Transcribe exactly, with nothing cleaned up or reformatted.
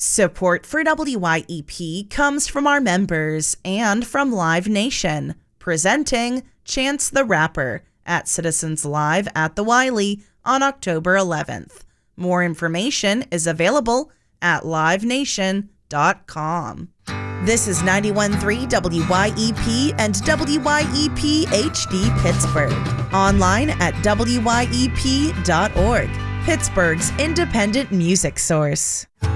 Support for W Y E P comes from our members and from Live Nation, presenting Chance the Rapper at Citizens Live at the Wiley on October eleventh. More information is available at live nation dot com. This is ninety-one point three W Y E P and W Y E P H D Pittsburgh. Online at W Y E P dot org, Pittsburgh's independent music source.